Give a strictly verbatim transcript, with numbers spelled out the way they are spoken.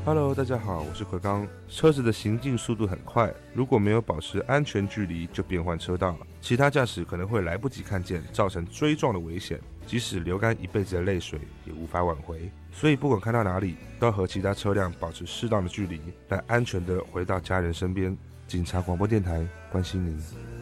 Hello， 大家好，我是奎刚。车子的行进速度很快，如果没有保持安全距离，就变换车道了。其他驾驶可能会来不及看见，造成追撞的危险。即使流干一辈子的泪水，也无法挽回。所以不管开到哪里，都要和其他车辆保持适当的距离，来安全的回到家人身边。警察广播电台关心您。